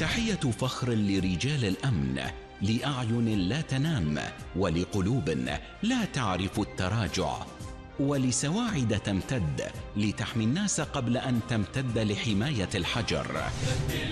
تحية فخر لرجال الأمن، لأعين لا تنام، ولقلوب لا تعرف التراجع، ولسواعد تمتد لتحمي الناس قبل أن تمتد لحماية الحجر.